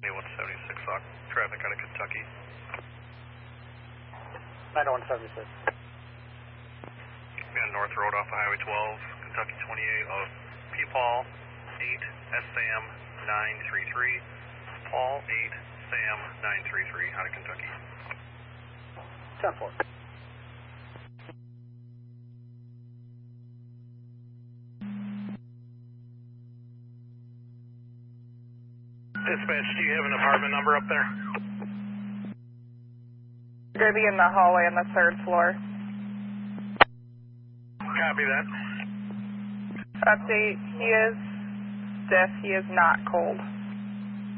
176 Sock, traffic out of Kentucky. 9176. On North Road off of Highway 12, Kentucky 28 of P. Paul 8 SAM 933. Paul 8 SAM 933 out of Kentucky. 10-4. Dispatch, do you have an apartment number up there? You're going to be in the hallway on the 3rd floor. Copy that. Update, he is stiff, he is not cold.